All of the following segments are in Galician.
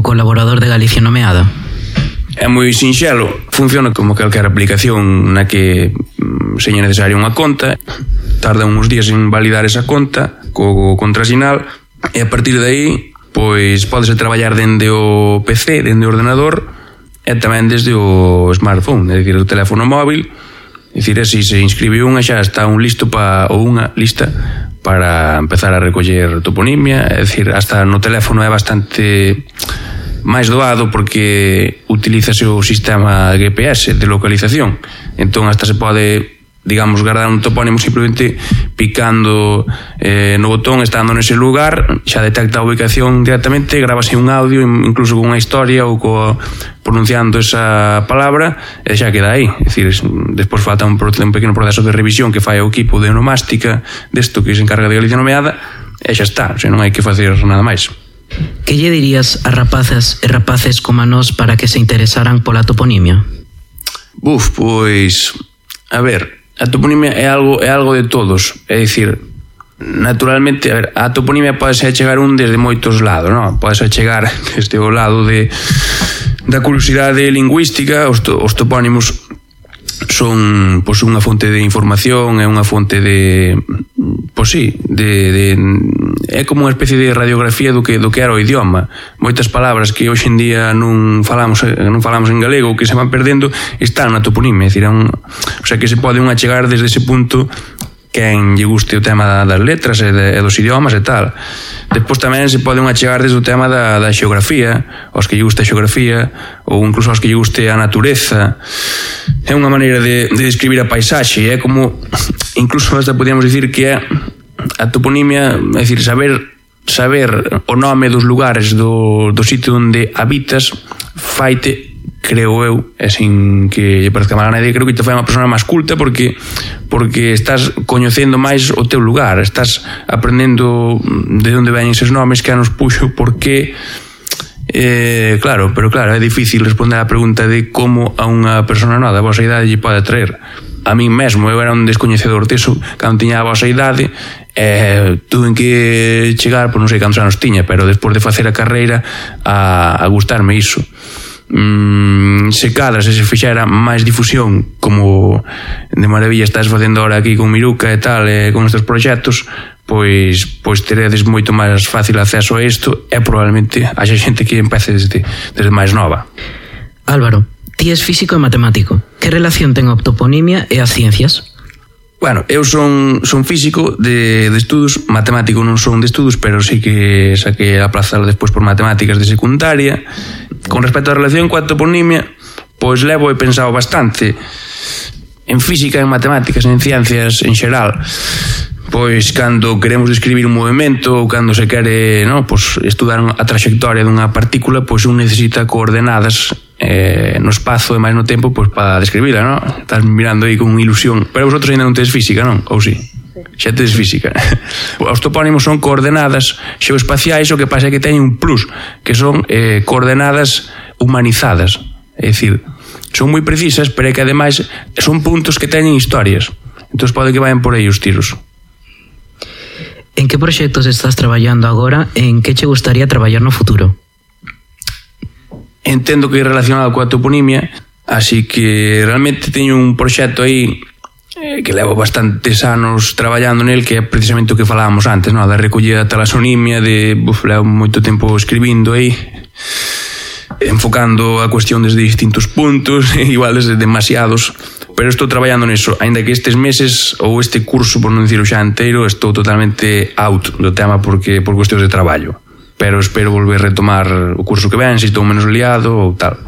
colaborador de Galicia Nomeada? É moi sinxelo, funciona como calquera aplicación na que seña necesaria unha conta, tarda uns días en validar esa conta co contrasinal e a partir de aí pois podese traballar dende o PC, dende o ordenador e tamén desde o smartphone, é dicir, o teléfono móvil. É dicir, se inscribe unha xa está un listo ou unha lista para empezar a recoller toponimia, é dicir, hasta no teléfono é bastante máis doado porque utilízase o sistema GPS de localización, entón hasta se pode, digamos, guardar un topónimo simplemente picando no botón, estando nese lugar, xa detecta a ubicación directamente, grábase un audio, incluso con unha historia ou pronunciando esa palabra, e xa queda aí. É dicir, despois falta un pequeno proceso de revisión que fai o equipo de onomástica desto que se encarga de Galicia Nomeada, e xa está, xa non hai que facer nada máis. Que lle dirías a rapazas e rapaces como a nós para que se interesaran pola toponimia? Pois, a ver, a toponimia é algo de todos, é dicir, naturalmente, a ver, a toponimia pode chegar desde moitos lados, non? Pode chegar desde o lado da curiosidade lingüística. Os topónimos son pois unha fonte de información, é unha fonte de é como unha especie de radiografía do que era o idioma. Moitas palabras que hoxe en día non falamos en galego, que se van perdendo, están na toponimia, é dicir, o sea que se pode achegar desde ese punto quen lle guste o tema das letras e dos idiomas e tal. Despois tamén se poden achegar desde o tema da xeografía, aos que lle guste a xeografía, ou incluso aos que lle guste a natureza. É unha maneira de describir a paisaxe, é como, incluso hasta podíamos dicir que é a toponimia, é dicir, saber o nome dos lugares do sitio onde habitas faite, creo eu, e sin que lle parezca mala nadie, creo que te fai unha persona máis culta porque estás coñecendo máis o teu lugar, estás aprendendo de onde veñen eses nomes, que nos puxo, por que. Claro, é difícil responder a pregunta de como a unha persona da vosa idade lle pode atraer. A mí mesmo, eu era un descoñecedor disso cando tiña a vosa idade, tuve que chegar, non sei cantos anos tiña, pero despois de facer a carreira a gustarme iso. Se cadra, se fixera máis difusión, como de maravilla estás facendo ahora aquí con Miruca e tal, con estes proxectos, pois teredes moito máis fácil acceso a isto e probablemente haxa xente que empece desde máis nova. Álvaro, ti és físico e matemático. Que relación ten a toponimia e as ciencias? Bueno, eu son físico de estudos, matemático non son de estudos, pero sí que saquei a plaza despois por matemáticas de secundaria. Con respecto á relación coa toponimia, pois levo e pensado bastante en física, en matemáticas, en ciencias en xeral. Pois cando queremos describir un movimento ou cando se quere estudar a trayectoria dunha partícula, pois un necesita coordenadas no espazo e máis no tempo para describirla, non? Estás mirando aí con ilusión, pero vosotros ainda non tedes física, non? Ou sí? Xa tedes física. Os topónimos son coordenadas xeoespaciais, o que pasa é que teñen un plus, que son coordenadas humanizadas, é dicir, son moi precisas, pero é que ademais son puntos que teñen historias, entón pode que vayan por aí os tiros. En que proxectos estás traballando agora e en que che gustaría traballar no futuro? Entendo que é relacionado coa toponimia, así que realmente teño un proxecto aí que levo bastantes anos traballando nel, que é precisamente o que falábamos antes, da recollida da talasonimia, levo moito tempo escribindo aí, enfocando a cuestión desde distintos puntos, igual desde demasiados, pero estou traballando niso, aínda que estes meses ou este curso, por non dicir o xa inteiro, estou totalmente out do tema por cuestións de traballo, pero espero volver a retomar o curso que ven, se estou menos liado ou tal.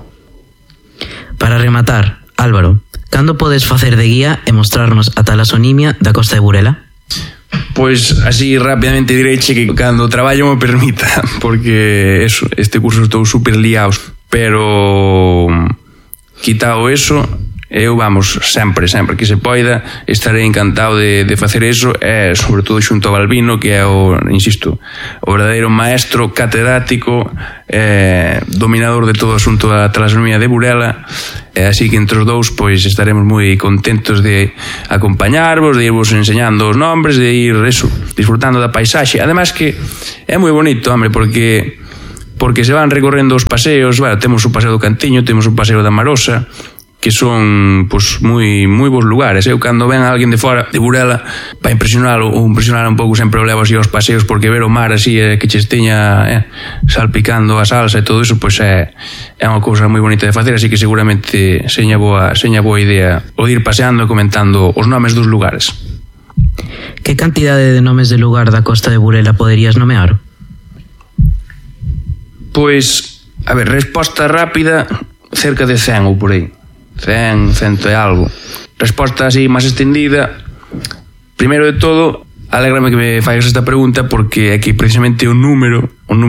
Para rematar, Álvaro, cando podes facer de guía e mostrarnos a talasonimia da Costa de Burela? Pois así rapidamente direiche que cando o traballo me permita, porque este curso estou super liados, pero quitado eso, eu sempre que se poida estarei encantado de facer eso, e sobre todo xunto a Balbino, que é o verdadeiro maestro catedrático, dominador de todo o asunto da talasonimia de Burela, así que entre os dous pois estaremos moi contentos de acompañarvos, de irvos enseñando os nombres, de ir disfrutando da paisaxe. Ademais que é moi bonito, hombre, porque porque se van recorrendo os paseos, bueno, temos o paseo do Cantiño, temos o paseo da Marosa, que son pues moi bons lugares. Eu cando ven a alguén de fora de Burela para impresionar un pouco, sempre o levo así aos paseos, porque ver o mar así que che esteña salpicando a salsa e todo iso, pois é unha cousa moi bonita de facer, así que seguramente seña boa idea o de ir paseando e comentando os nomes dos lugares. Que cantidade de nomes de lugar da costa de Burela poderías nomear? Pois, a ver, resposta rápida, cerca de 100 ou por aí. 100 e algo. Resposta así máis extendida, primeiro de todo, alégrame que me faigas esta pregunta, porque é que precisamente o número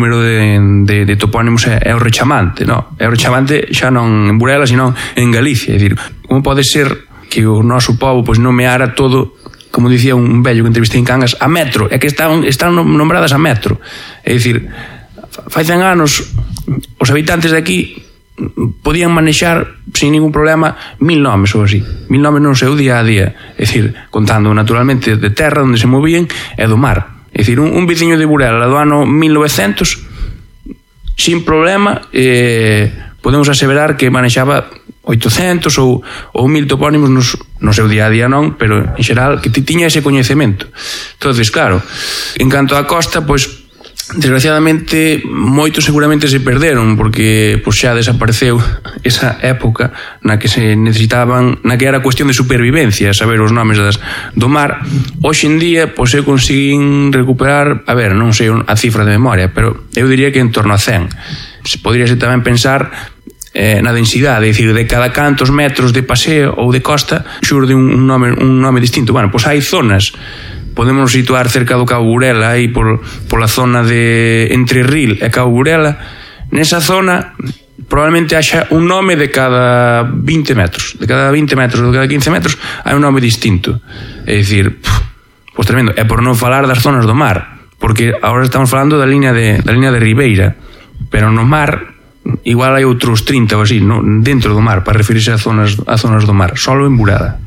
de topónimos é o rechamante, no? É o rechamante xa non en Burela, sino en Galicia. É dicir, como pode ser que o noso povo pois nomeara todo, como dicía un vello que entrevistei en Cangas, a metro? É que están nombradas a metro. É dicir, fai 100 anos os habitantes de aquí podían manexar sin ningún problema 1000 nomes ou así. 1000 nomes no seu día a día. É dicir, contando naturalmente de terra onde se movían e do mar. É dicir, un veciño de Burela do ano 1900 sin problema podemos aseverar que manexaba 800 ou 1000 topónimos no seu día a día non, pero en xeral que tiña ese coñecemento. Entonces, claro, en canto á costa, pois desgraciadamente moitos seguramente se perderon, porque pois xa desapareceu esa época na que se necesitaban, na que era cuestión de supervivencia, saber os nomes do mar. Hoxe en día pois eu conseguín recuperar, a ver, non sei a cifra de memoria, pero eu diría que en torno a 100. Podríase tamén pensar na densidade, é dicir, de cada cantos metros de paseo ou de costa xurde un nome distinto. Bueno, pois hai zonas, podemos situar cerca do Cabo Burela, aí pola zona de entre Ril e Cabo Burela. Nesa zona probablemente haxa un nome de cada 20 metros, de cada 20 metros ou de cada 15 metros hai un nome distinto. É dicir, pois tremendo. É por non falar das zonas do mar, porque agora estamos falando da línea de Ribeira, pero no mar igual hai outros 30 ou así, no, dentro do mar, para referirse a zonas do mar, solo en Burela.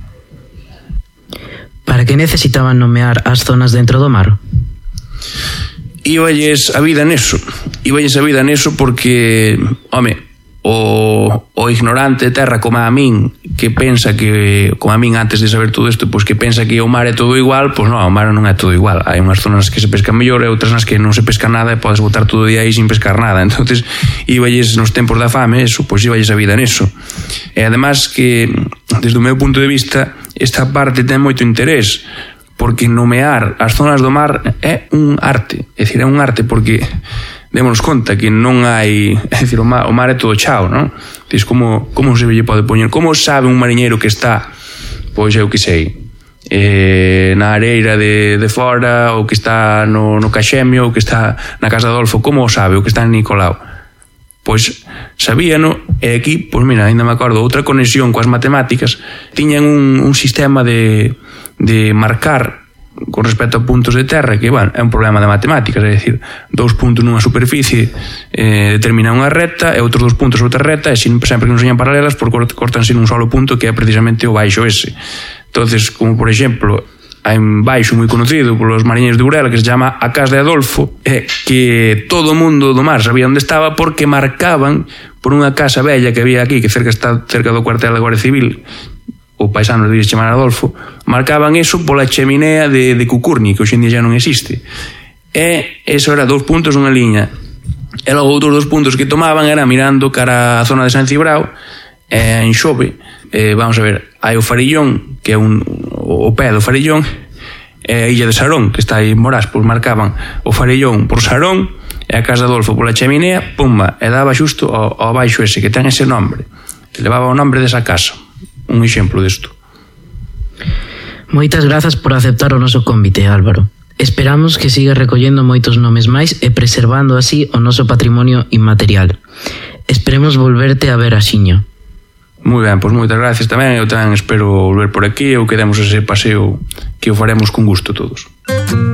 Para que necesitaban nomear as zonas dentro do mar? Íballes a vida neso porque, home, o ignorante de terra como a min, que pensa que, como a min antes de saber todo isto, pois que pensa que o mar é todo igual, pois non, o mar non é todo igual. Hai unhas zonas que se pescan mellor e outras nas que non se pesca nada e podes botar todo o día aí sin pescar nada. Entonces, íballes nos tempos da fame, eso, pois íballes a vida neso. E además que, desde o meu punto de vista, esta parte ten moito interés, porque nomear as zonas do mar é un arte. É dicir, é un arte porque démonos conta que non hai, é dicir, o mar é todo chao, non? Diz, como se lle pode poñer? Como sabe un mariñeiro que está, pois eu que sei, na areira de fora, ou que está no Caxemio, ou que está na Casa de Adolfo? Como o sabe? Ou que está en Nicolau? Pois sabíano, e aquí, pois mira, ainda me acordo, outra conexión coas matemáticas, tiñan un sistema de marcar con respecto a puntos de terra, que, bueno, é un problema de matemáticas, é dicir, 2 puntos nunha superficie determinan unha recta e outros 2 puntos outra recta, e sempre que non señan paralelas, cortanse nun solo punto, que é precisamente o baixo ese. Entonces, como por exemplo, hai un baixo moi conocido polos mariñeiros de Burela que se chama a Casa de Adolfo, que todo o mundo do mar sabía onde estaba porque marcaban por unha casa bella que había aquí, que está cerca do cuartel da Guardia Civil, o paisano de chamar Adolfo, marcaban eso pola cheminea de Cucurni, que hoxe en día xa non existe. E eso era 2 puntos unha liña. E logo outros 2 puntos que tomaban era mirando cara a zona de San Cibrao, en Xove, vamos a ver, hai o Farillón, que é o pé do Farillón, e a Illa de Sarón, que está aí en Morás, pois marcaban o Farillón por Sarón, e a Casa de Adolfo pola cheminea, pumba, e daba xusto ao baixo ese, que ten ese nombre, que levaba o nombre desa casa. Un exemplo disto. Moitas grazas por aceptar o noso convite, Álvaro. Esperamos que sigas recollendo moitos nomes máis e preservando así o noso patrimonio inmaterial. Esperemos volverte a ver axiña. Moi ben, pois moitas gracias tamén. Eu tamén espero volver por aquí ou que demos ese paseo que o faremos con gusto todos.